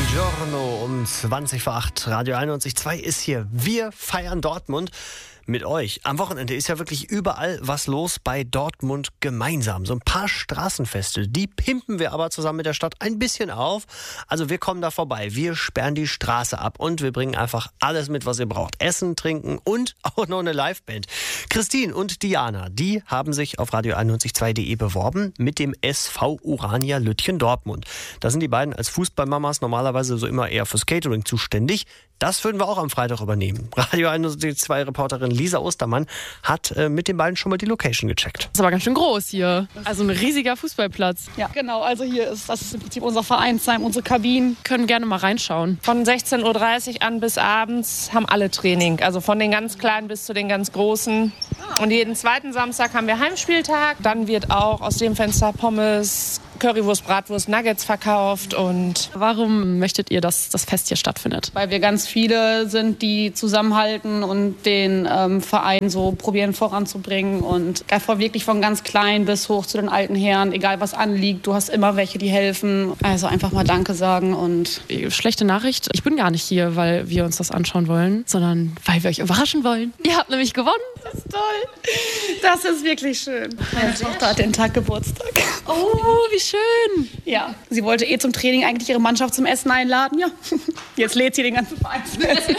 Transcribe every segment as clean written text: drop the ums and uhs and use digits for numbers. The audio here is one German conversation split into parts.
Buongiorno um 20:08. Radio 91.2 ist hier. Wir feiern Dortmund mit euch. Am Wochenende ist ja wirklich überall was los bei Dortmund gemeinsam. So ein paar Straßenfeste, die pimpen wir aber zusammen mit der Stadt ein bisschen auf. Also wir kommen da vorbei, wir sperren die Straße ab und wir bringen einfach alles mit, was ihr braucht. Essen, trinken und auch noch eine Liveband. Christine und Diana, die haben sich auf radio91.2.de beworben mit dem SV Urania Lütchen Dortmund. Da sind die beiden als Fußballmamas normalerweise so immer eher fürs Catering zuständig. Das würden wir auch am Freitag übernehmen. Radio 91.2-Reporterin Lisa Ostermann hat mit den beiden schon mal die Location gecheckt. Das ist aber ganz schön groß hier. Also ein riesiger Fußballplatz. Ja, genau. Also das ist im Prinzip unser Vereinsheim, unsere Kabinen. Können gerne mal reinschauen. Von 16:30 Uhr an bis abends haben alle Training. Also von den ganz Kleinen bis zu den ganz Großen. Und jeden zweiten Samstag haben wir Heimspieltag. Dann wird auch aus dem Fenster Pommes, Currywurst, Bratwurst, Nuggets verkauft. Und warum möchtet ihr, dass das Fest hier stattfindet? Weil wir ganz viele sind, die zusammenhalten und den Verein so probieren voranzubringen. Und wirklich von ganz klein bis hoch zu den alten Herren, egal was anliegt, du hast immer welche, die helfen. Also einfach mal Danke sagen. Und schlechte Nachricht, ich bin gar nicht hier, weil wir uns das anschauen wollen, sondern weil wir euch überraschen wollen. Ihr habt nämlich gewonnen. Das ist toll. Das ist wirklich schön. Meine Tochter hat den Tag Geburtstag. Oh, wie schön. Ja, sie wollte zum Training eigentlich ihre Mannschaft zum Essen einladen. Ja, jetzt lädt sie den ganzen Verein zum Essen.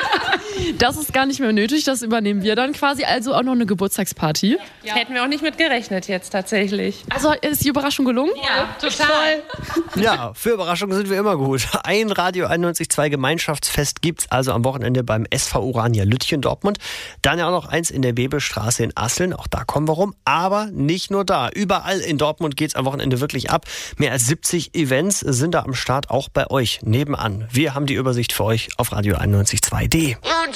Das ist gar nicht mehr nötig, das übernehmen wir dann quasi. Also auch noch eine Geburtstagsparty. Ja. Hätten wir auch nicht mit gerechnet jetzt tatsächlich. Also ist die Überraschung gelungen? Ja, total. Ja, für Überraschungen sind wir immer gut. Ein Radio 91.2 Gemeinschaftsfest gibt's also am Wochenende beim SV Urania Lütchen Dortmund. Dann ja auch noch eins in der Bebelstraße in Asseln. Auch da kommen wir rum. Aber nicht nur da. Überall in Dortmund geht's am Wochenende wirklich ab. Mehr als 70 Events sind da am Start, auch bei euch nebenan. Wir haben die Übersicht für euch auf radio91.2.de. Und